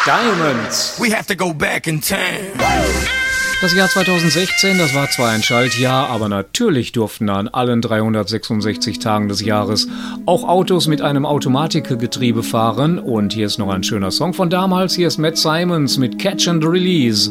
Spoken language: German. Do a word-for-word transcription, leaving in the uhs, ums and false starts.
Diamonds. We have to go back in time. Das Jahr zweitausendsechzehn, das war zwar ein Schaltjahr, aber natürlich durften an allen dreihundertsechsundsechzig Tagen des Jahres auch Autos mit einem Automatikgetriebe fahren. Und hier ist noch ein schöner Song von damals. Hier ist Matt Simons mit Catch and Release.